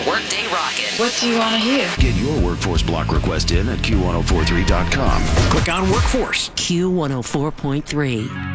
Workday Rockin'. What do you want to hear? Get your workforce block request in at Q1043.com. Click on Workforce. Q104.3.